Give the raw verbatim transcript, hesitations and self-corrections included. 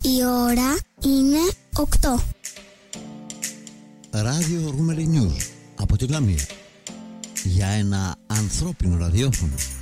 Η ώρα είναι οκτώ. Ράδιο Ρούμελι News από τη Λαμία. Για ένα ανθρώπινο ραδιόφωνο.